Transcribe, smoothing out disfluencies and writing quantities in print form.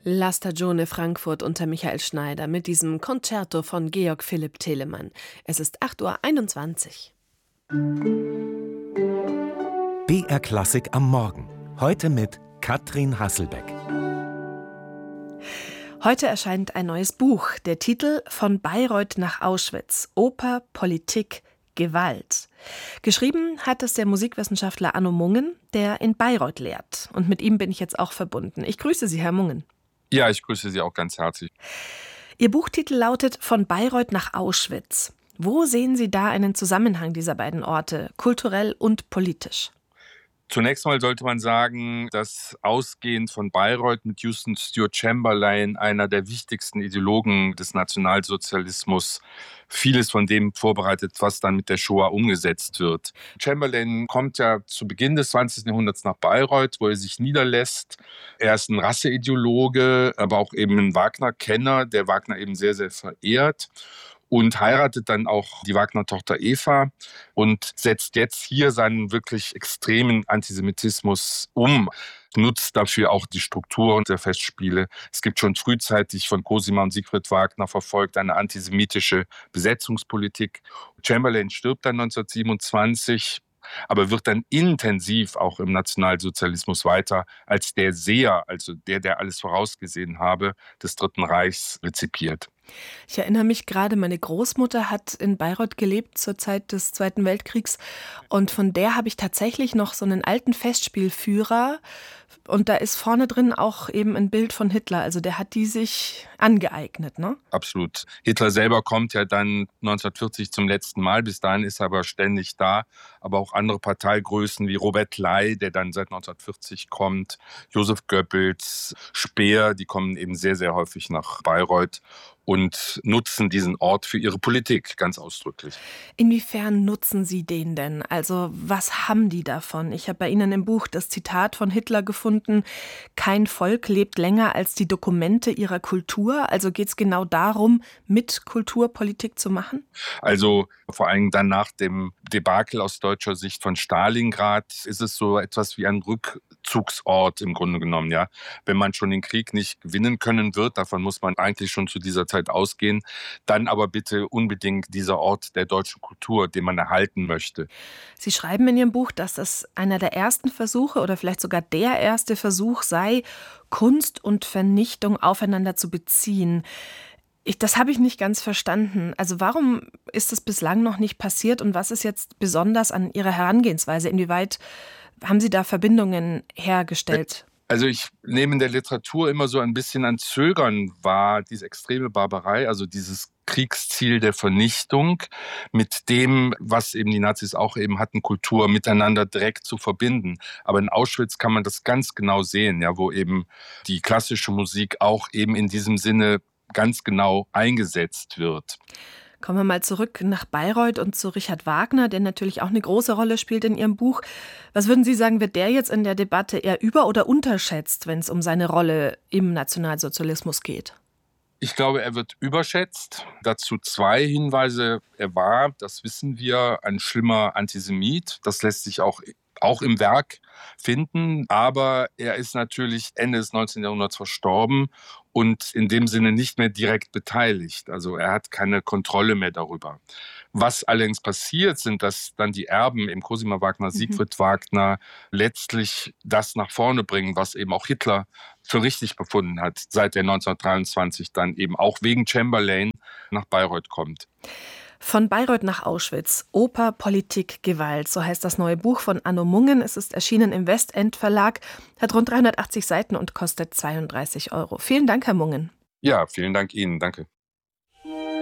La Stagione Frankfurt unter Michael Schneider mit diesem Concerto von Georg Philipp Telemann. Es ist 8:21 Uhr. BR Klassik am Morgen. Heute mit Katrin Hasselbeck. Heute erscheint ein neues Buch. Der Titel Von Bayreuth nach Auschwitz. Oper, Politik, Gewalt. Geschrieben hat es der Musikwissenschaftler Arno Mungen, der in Bayreuth lehrt. Und mit ihm bin ich jetzt auch verbunden. Ich grüße Sie, Herr Mungen. Ja, ich grüße Sie auch ganz herzlich. Ihr Buchtitel lautet Von Bayreuth nach Auschwitz. Wo sehen Sie da einen Zusammenhang dieser beiden Orte, kulturell und politisch? Zunächst mal sollte man sagen, dass ausgehend von Bayreuth mit Houston Stewart Chamberlain, einer der wichtigsten Ideologen des Nationalsozialismus, vieles von dem vorbereitet, was dann mit der Shoah umgesetzt wird. Chamberlain kommt ja zu Beginn des 20. Jahrhunderts nach Bayreuth, wo er sich niederlässt. Er ist ein Rasseideologe, aber auch eben ein Wagner-Kenner, der Wagner eben sehr, sehr verehrt. Und heiratet dann auch die Wagner-Tochter Eva und setzt jetzt hier seinen wirklich extremen Antisemitismus um, nutzt dafür auch die Strukturen der Festspiele. Es gibt schon frühzeitig von Cosima und Siegfried Wagner verfolgt eine antisemitische Besetzungspolitik. Chamberlain stirbt dann 1927, aber wird dann intensiv auch im Nationalsozialismus weiter als der Seher, also der alles vorausgesehen habe, des Dritten Reichs rezipiert. Ich erinnere mich gerade, meine Großmutter hat in Bayreuth gelebt zur Zeit des Zweiten Weltkriegs und von der habe ich tatsächlich noch so einen alten Festspielführer und da ist vorne drin auch eben ein Bild von Hitler, also der hat die sich angeeignet, ne? Absolut. Hitler selber kommt ja dann 1940 zum letzten Mal, bis dahin ist er aber ständig da, aber auch andere Parteigrößen wie Robert Ley, der dann seit 1940 kommt, Josef Goebbels, Speer, die kommen eben sehr, sehr häufig nach Bayreuth und nutzen diesen Ort für ihre Politik, ganz ausdrücklich. Inwiefern nutzen Sie den denn? Also was haben die davon? Ich habe bei Ihnen im Buch das Zitat von Hitler gefunden, kein Volk lebt länger als die Dokumente ihrer Kultur. Also geht es genau darum, mit Kulturpolitik zu machen? Also vor allem dann nach dem Debakel aus deutscher Sicht von Stalingrad ist es so etwas wie ein Rückzugsort im Grunde genommen. Ja? Wenn man schon den Krieg nicht gewinnen können wird, davon muss man eigentlich schon zu dieser Zeit ausgehen, dann aber bitte unbedingt dieser Ort der deutschen Kultur, den man erhalten möchte. Sie schreiben in Ihrem Buch, dass das einer der ersten Versuche oder vielleicht sogar der erste Versuch sei, Kunst und Vernichtung aufeinander zu beziehen. Das habe ich nicht ganz verstanden. Also warum ist das bislang noch nicht passiert und was ist jetzt besonders an Ihrer Herangehensweise? Inwieweit haben Sie da Verbindungen hergestellt? Also ich nehme in der Literatur immer so ein bisschen ein Zögern wahr, diese extreme Barbarei, also dieses Kriegsziel der Vernichtung mit dem, was eben die Nazis auch eben hatten, Kultur miteinander direkt zu verbinden. Aber in Auschwitz kann man das ganz genau sehen, ja, wo eben die klassische Musik auch eben in diesem Sinne ganz genau eingesetzt wird. Kommen wir mal zurück nach Bayreuth und zu Richard Wagner, der natürlich auch eine große Rolle spielt in Ihrem Buch. Was würden Sie sagen, wird der jetzt in der Debatte eher über- oder unterschätzt, wenn es um seine Rolle im Nationalsozialismus geht? Ich glaube, er wird überschätzt. Dazu 2 Hinweise. Er war, das wissen wir, ein schlimmer Antisemit. Das lässt sich auch im Werk finden. Aber er ist natürlich Ende des 19. Jahrhunderts verstorben und in dem Sinne nicht mehr direkt beteiligt. Also er hat keine Kontrolle mehr darüber. Was allerdings passiert, sind, dass dann die Erben, eben Cosima Wagner, Siegfried Wagner, letztlich das nach vorne bringen, was eben auch Hitler für richtig befunden hat, seit er 1923 dann eben auch wegen Chamberlain nach Bayreuth kommt. Von Bayreuth nach Auschwitz. Oper, Politik, Gewalt. So heißt das neue Buch von Arno Mungen. Es ist erschienen im Westend Verlag, hat rund 380 Seiten und kostet 32 €. Vielen Dank, Herr Mungen. Ja, vielen Dank Ihnen. Danke.